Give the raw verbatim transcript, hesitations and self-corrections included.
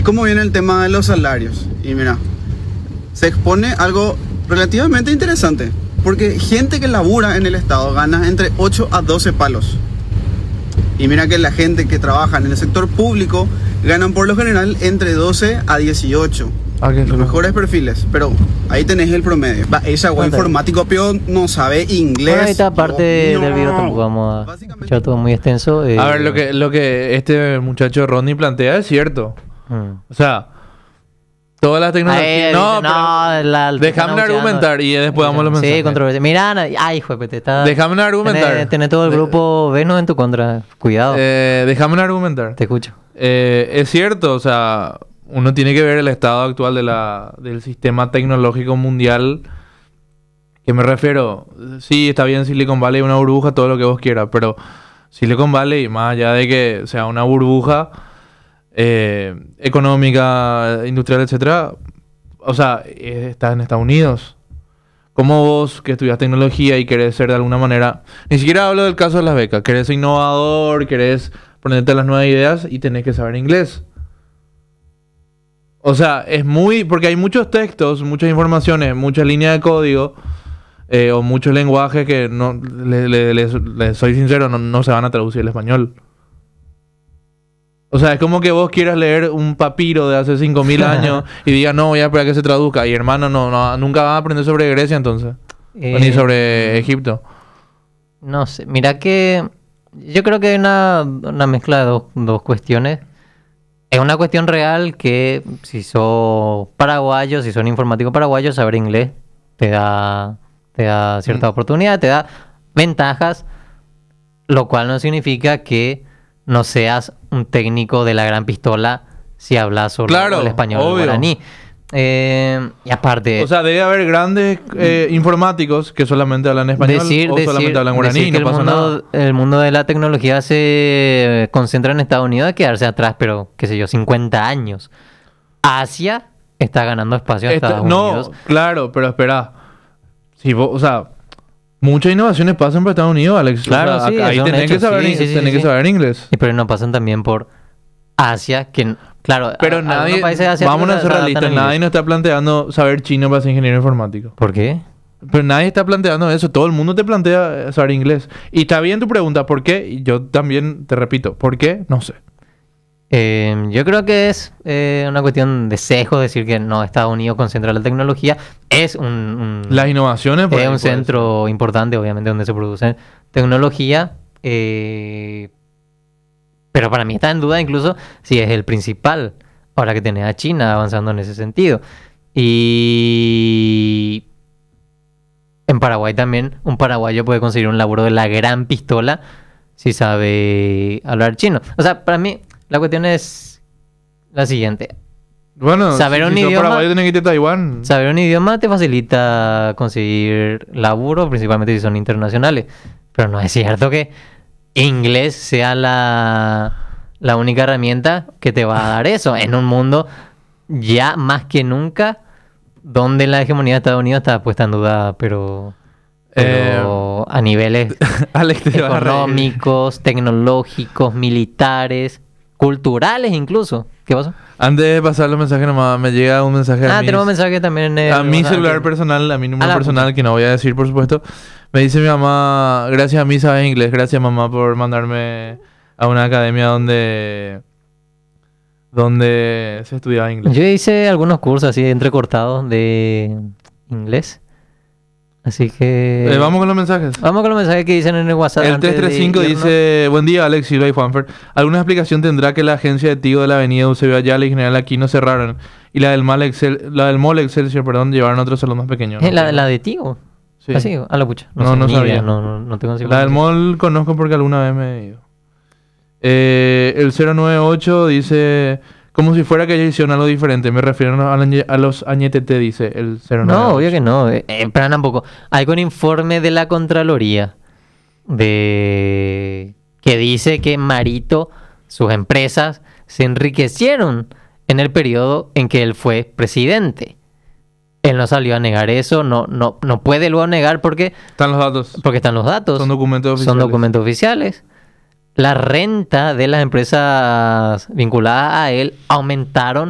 ¿Y cómo viene el tema de los salarios? Y mira, se expone algo relativamente interesante, porque gente que labura en el Estado gana entre ocho a doce palos. Y mira que la gente que trabaja en el sector público ganan por lo general entre doce a dieciocho. Ah, los mejores perfiles, pero ahí tenés el promedio. Va, ese agua informático, pero no sabe inglés. Bueno, esta parte no. del video tampoco vamos a escuchar todo muy extenso. Eh, A ver, lo que, lo que este muchacho Ronnie plantea es cierto. hmm. O sea, todas las tecnologías... Ahí, no, dice, pero no, la- déjame están argumentar y después damos los mensajes. Sí, controversia. Mira, na- ay, hijo de pete, está... Déjame argumentar. Tenés, tenés todo el grupo Venus en tu contra. Cuidado, Eh, déjame argumentar. te escucho. Eh, es cierto, o sea, uno tiene que ver el estado actual de la, del sistema tecnológico mundial. ¿Qué me refiero? Sí, está bien Silicon Valley, una burbuja, todo lo que vos quieras, pero Silicon Valley, más allá de que sea una burbuja eh, económica, industrial, etcétera, o sea, eh, está en Estados Unidos. Como vos, que estudias tecnología y querés ser de alguna manera... Ni siquiera hablo del caso de las becas. Querés ser innovador, querés ponerte las nuevas ideas y tenés que saber inglés. O sea, es muy... Porque hay muchos textos, muchas informaciones, muchas líneas de código eh, o muchos lenguajes que, no le, le- le- le soy sincero, no, no se van a traducir al español. O sea, es como que vos quieras leer un papiro de hace cinco mil años y digas, no, voy a esperar que se traduzca. Y hermano, no, no, nunca vas a aprender sobre Grecia entonces. Eh, Ni sobre Egipto. No sé, mira que... Yo creo que hay una, una mezcla de dos, dos cuestiones. Es una cuestión real que si sos paraguayo, si sos informático paraguayo, saber inglés te da, te da cierta Mm. oportunidad, te da ventajas, lo cual no significa que no seas un técnico de la gran pistola si hablas solo Claro, el español o el obvio. guaraní. Eh, y aparte... O sea, debe haber grandes eh, informáticos que solamente hablan español decir, o decir, solamente hablan guaraní decir y que no el pasa mundo, nada. el mundo de la tecnología se concentra en Estados Unidos de quedarse atrás, pero qué sé yo, cincuenta años. Asia está ganando espacio a Esta- Estados no, Unidos. claro, pero espera. Si vos, o sea, muchas innovaciones pasan por Estados Unidos, Alex. Claro, O sea, sí, acá- ahí es un tenés, que hecho, saber, sí, in- sí, sí, tenés sí. que saber inglés. Y pero no pasan también por Asia, que claro, Pero a- nadie, algunos países asiáticos vámonos a se ser adaptan realistas, al nadie inglés. nos está planteando saber chino para ser ingeniero informático. ¿Por qué? Pero nadie está planteando eso. Todo el mundo te plantea eh, saber inglés. Y está bien tu pregunta, ¿por qué? Y yo también te repito, ¿por qué? No sé. Eh, yo creo que es eh, una cuestión de sesgo decir que no, Estados Unidos concentra la tecnología. Es un, un- Las innovaciones... por es ahí un puede ser. centro importante, obviamente, donde se produce tecnología. eh, pero para mí está en duda incluso si es el principal. Ahora que tenés a China avanzando en ese sentido. Y en Paraguay también, un paraguayo puede conseguir un laburo de la gran pistola si sabe hablar chino. O sea, para mí la cuestión es la siguiente. Bueno, Saber si, un si sos idioma- paraguayo tenés que irte a Taiwán. Saber un idioma te facilita conseguir laburo, principalmente si son internacionales. Pero no es cierto que inglés sea la, la única herramienta que te va a dar eso. En un mundo ya más que nunca donde la hegemonía de Estados Unidos está puesta en duda, pero, pero a niveles Alex, te vas a reír. económicos, tecnológicos, militares, culturales incluso. ¿Qué pasó? Antes de pasar los mensajes nomás, me llega un mensaje a Ah, mi, tenemos mensaje también en el a mi WhatsApp. celular personal, a mi número A la personal, puta. que no voy a decir, por supuesto. Me dice mi mamá, gracias a mí sabes inglés, gracias mamá por mandarme a una academia donde donde se estudiaba inglés. Yo hice algunos cursos así entrecortados de inglés. Así que... Eh, vamos con los mensajes. Vamos con los mensajes que dicen en el WhatsApp. El antes de tres tres cinco irnos. dice, buen día Alex, Silva y Juanfer. ¿Alguna explicación tendrá que la agencia de Tigo de la avenida Eusebio Ayala y General Aquino cerraron? Y la del, Mal Excel, la del Mall Excelsior, perdón, llevaron a otro salón más pequeño. Eh, ¿no? la, la de Tigo. Sí. Así, a la pucha. No, sé, no ni sabía. idea, No, no, no tengo La del información. mall conozco porque alguna vez me he ido. Eh, el cero nueve ocho dice, como si fuera que ellos hicieron algo diferente. Me refiero a, la añe- a los añetete, dice el cero nueve ocho. No, obvio que no. Eh, eh, pero tampoco. Hay un informe de la Contraloría de que dice que Marito, sus empresas, se enriquecieron en el periodo en que él fue presidente. Él no salió a negar eso, no, no, no puede luego negar porque, Están los datos. porque están los datos. Son documentos Son oficiales. documentos oficiales. La renta de las empresas vinculadas a él aumentaron